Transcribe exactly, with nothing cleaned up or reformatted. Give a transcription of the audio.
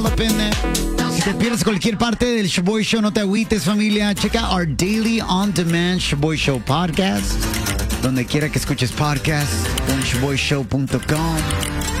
La pena. Si te pierdes cualquier parte del Shoboy Show, no te agüites, familia. Checa our daily on-demand Shoboy Show podcast. Donde quiera que escuches podcast, en shoboy show punto com.